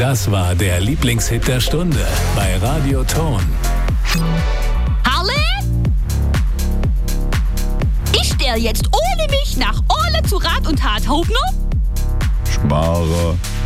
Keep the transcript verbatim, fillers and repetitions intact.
Das war der Lieblingshit der Stunde bei Radio Ton. Harle? Ich stell jetzt ohne mich nach Ole zu Rat und Tat, Hofner? Schmarre.